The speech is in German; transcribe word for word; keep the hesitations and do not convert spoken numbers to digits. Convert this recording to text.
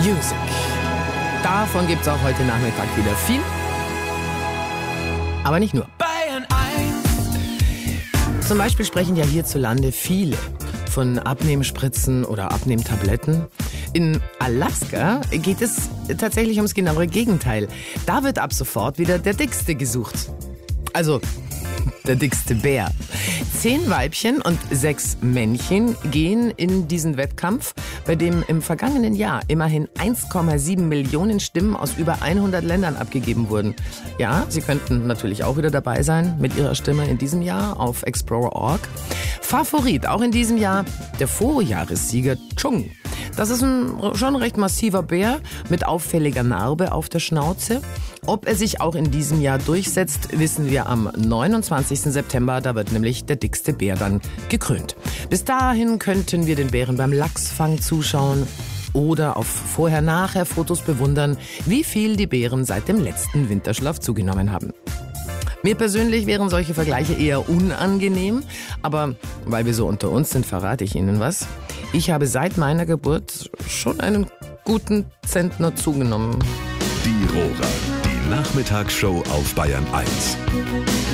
Music. Davon gibt es auch heute Nachmittag wieder viel. Aber nicht nur. Bayern eins. Zum Beispiel sprechen ja hierzulande viele von Abnehmspritzen oder Abnehmtabletten. In Alaska geht es tatsächlich ums genaue Gegenteil. Da wird ab sofort wieder der Dickste gesucht. Also der dickste Bär. Zehn Weibchen und sechs Männchen gehen in diesen Wettkampf, bei dem im vergangenen Jahr immerhin eins Komma sieben Millionen Stimmen aus über hundert Ländern abgegeben wurden. Ja, Sie könnten natürlich auch wieder dabei sein mit Ihrer Stimme in diesem Jahr auf Explorer Punkt org. Favorit auch in diesem Jahr der Vorjahressieger Chung. Das ist ein schon recht massiver Bär mit auffälliger Narbe auf der Schnauze. Ob er sich auch in diesem Jahr durchsetzt, wissen wir am neunundzwanzigsten September. Da wird nämlich der dickste Bär dann gekrönt. Bis dahin könnten wir den Bären beim Lachsfang zuschauen oder auf Vorher-Nachher-Fotos bewundern, wie viel die Bären seit dem letzten Winterschlaf zugenommen haben. Mir persönlich wären solche Vergleiche eher unangenehm, aber weil wir so unter uns sind, verrate ich Ihnen was. Ich habe seit meiner Geburt schon einen guten Zentner zugenommen. Die Rora, die Nachmittagsshow auf Bayern eins.